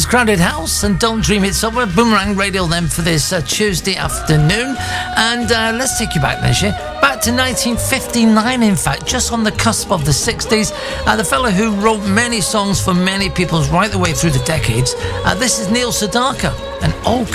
That's Crowded House and Don't Dream It's Over. Boomerang Radio then for this Tuesday afternoon. And let's take you back this year. Back to 1959, in fact, just on the cusp of the 60s. The fellow who wrote many songs for many people right the way through the decades. This is Neil Sedaka and Oh